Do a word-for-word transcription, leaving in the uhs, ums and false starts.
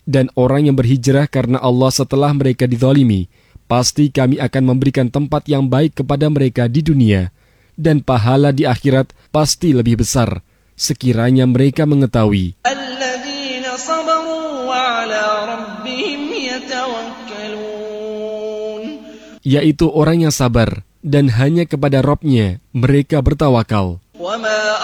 Dan orang yang berhijrah karena Allah setelah mereka dizalimi, pasti kami akan memberikan tempat yang baik kepada mereka di dunia, dan pahala di akhirat pasti lebih besar, sekiranya mereka mengetahui. Yaitu orang yang sabar, dan hanya kepada Rabb-Nya mereka bertawakal.